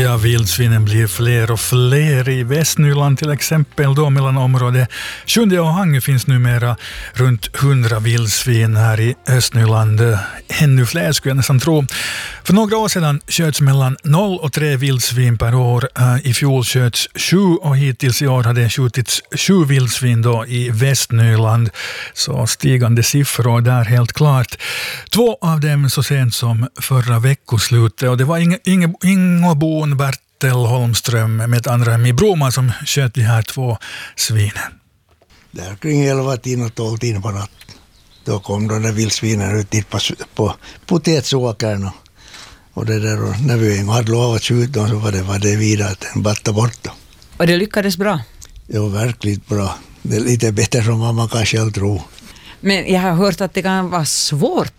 Ja, vildsvinen blir fler och fler i Västnyland till exempel. Då mellan området Sjunde och Hangö finns numera runt 100 vildsvin. Här i Östnyland ännu fler skulle jag nästan tro. För några år sedan sköts mellan 0 och 3 vildsvin per år. I fjol sköts 7 och hittills i år hade skjutits 7 vildsvin då i Västnyland. Så stigande siffror där helt klart. 2 av dem så sent som förra veckoslutet, och det var Ingobon Bertel Holmström med andra i Broma som sköt de här 2 svinen. Där kring 11 och 12 på natt. Då kom de där vildsvinen ut dit på potetsåkern och det där, och när vi hade lovat skjuta dem så var det vidare att den battade bort dem. Och det lyckades bra? Det var verkligen bra. Det är lite bättre som man kan själv tro. Men jag har hört att det kan vara svårt